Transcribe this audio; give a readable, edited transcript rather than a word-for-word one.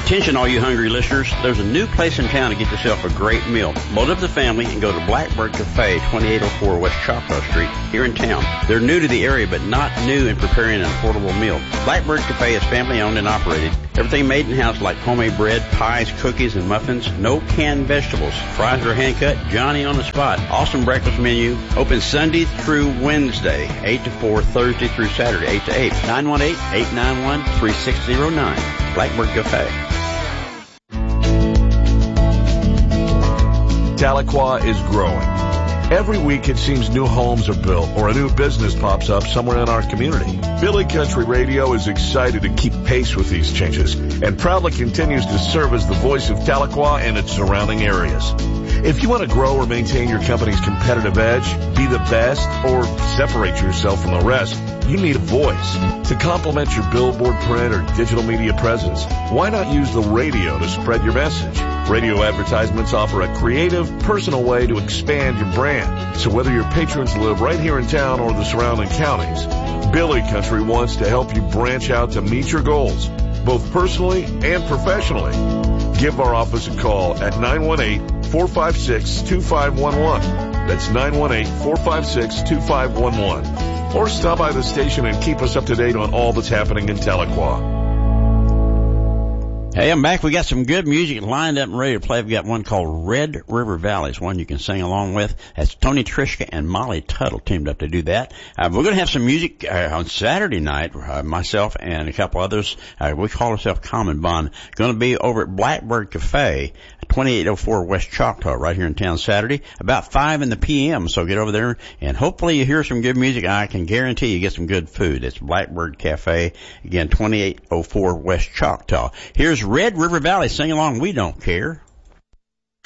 Attention all you hungry listeners, there's a new place in town to get yourself a great meal. Load up the family and go to Blackbird Cafe, 2804 West Choctaw Street, here in town. They're new to the area, but not new in preparing an affordable meal. Blackbird Cafe is family owned and operated. Everything made in-house like homemade bread, pies, cookies, and muffins. No canned vegetables. Fries are hand-cut, Johnny on the spot. Awesome breakfast menu. Open Sunday through Wednesday, 8 to 4, Thursday through Saturday, 8 to 8. 918-891-3609. Blackbird Cafe. Tahlequah is growing. Every week it seems new homes are built or a new business pops up somewhere in our community. Billy Country Radio is excited to keep pace with these changes and proudly continues to serve as the voice of Tahlequah and its surrounding areas. If you want to grow or maintain your company's competitive edge, be the best, or separate yourself from the rest, you need a voice. To complement your billboard, print, or digital media presence, why not use the radio to spread your message? Radio advertisements offer a creative, personal way to expand your brand. So whether your patrons live right here in town or the surrounding counties, Billy Country wants to help you branch out to meet your goals, both personally and professionally. Give our office a call at 918-456-2511. That's 918-456-2511. Or stop by the station and keep us up to date on all that's happening in Tahlequah. Hey, I'm back. We got some good music lined up and ready to play. We've got one called Red River Valley. It's one you can sing along with. That's Tony Trischka and Molly Tuttle teamed up to do that. We're going to have some music on Saturday night. Myself and a couple others. We call ourselves Common Bond. Going to be over at Blackbird Cafe, 2804 West Choctaw, right here in town Saturday, about 5 p.m. So get over there and hopefully you hear some good music. I can guarantee you get some good food. It's Blackbird Cafe, again, 2804 West Choctaw. Here's Red River Valley. Sing along. We don't care.